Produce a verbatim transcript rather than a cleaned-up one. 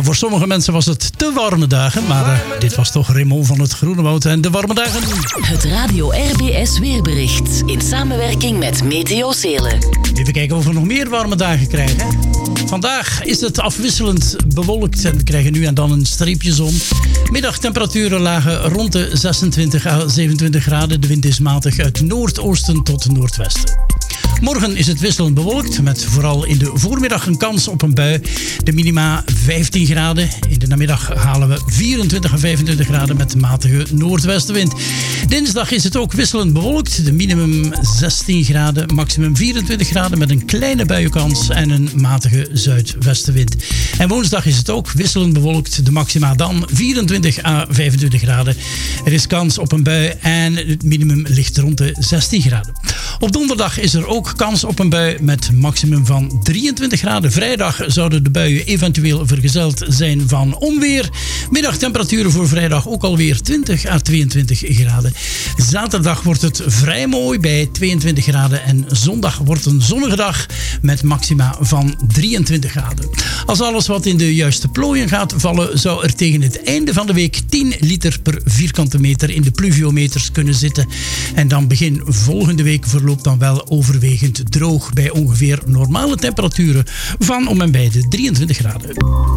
Ja, voor sommige mensen was het te warme dagen, maar uh, dit was toch Raymond van het Groene Woud en de warme dagen. Het Radio R B S weerbericht in samenwerking met Meteo Zeelen. Even kijken of we nog meer warme dagen krijgen. Vandaag is het afwisselend bewolkt en we krijgen nu en dan een streepje zon. Middagtemperaturen lagen rond de zesentwintig à zevenentwintig graden. De wind is matig uit noordoosten tot noordwesten. Morgen is het wisselend bewolkt, met vooral in de voormiddag een kans op een bui. De minima vijftien graden. In de namiddag halen we vierentwintig à vijfentwintig graden met matige noordwestenwind. Dinsdag is het ook wisselend bewolkt. De minimum zestien graden, maximum vierentwintig graden met een kleine buienkans en een matige zuidwestenwind. En woensdag is het ook wisselend bewolkt. De maxima dan vierentwintig à vijfentwintig graden. Er is kans op een bui en het minimum ligt rond de zestien graden. Op donderdag is er ook kans op een bui met maximum van drieëntwintig graden. Vrijdag zouden de buien eventueel vergezeld zijn van onweer. Middagtemperaturen voor vrijdag ook alweer twintig à tweeëntwintig graden. Zaterdag wordt het vrij mooi bij tweeëntwintig graden en zondag wordt een zonnige dag met maxima van drieëntwintig graden. Als alles wat in de juiste plooien gaat vallen, zou er tegen het einde van de week tien liter per vierkante meter in de pluviometers kunnen zitten. En dan begin volgende week verloopt dan wel overwegend droog bij ongeveer normale temperaturen van om en bij de drieëntwintig graden.